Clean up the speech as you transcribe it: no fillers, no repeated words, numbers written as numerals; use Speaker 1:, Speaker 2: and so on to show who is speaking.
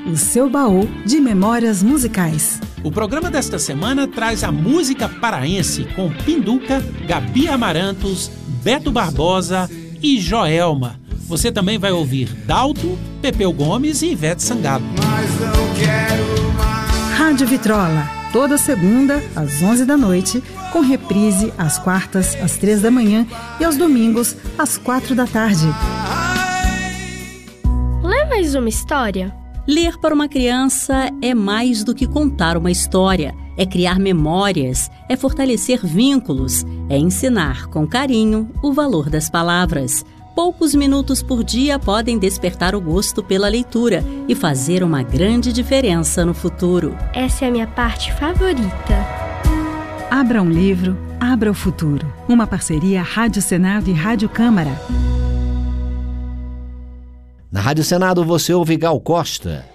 Speaker 1: o seu baú de memórias musicais.
Speaker 2: O programa desta semana traz a música paraense com Pinduca, Gabi Amarantos, Beto Barbosa e Joelma. Você também vai ouvir Dalto, Pepeu Gomes e Ivete Sangalo.
Speaker 3: Mas não quero mais.
Speaker 1: Rádio Vitrola, toda segunda às 11 da noite, com reprise às quartas às 3 da manhã e aos domingos às 4 da tarde.
Speaker 4: Lê mais uma história?
Speaker 5: Ler para uma criança é mais do que contar uma história. É criar memórias, é fortalecer vínculos, é ensinar com carinho o valor das palavras. Poucos minutos por dia podem despertar o gosto pela leitura e fazer uma grande diferença no futuro.
Speaker 4: Essa é a minha parte favorita.
Speaker 1: Abra um livro, abra o futuro. Uma parceria Rádio Senado e Rádio Câmara.
Speaker 6: Na Rádio Senado você ouve Gal Costa.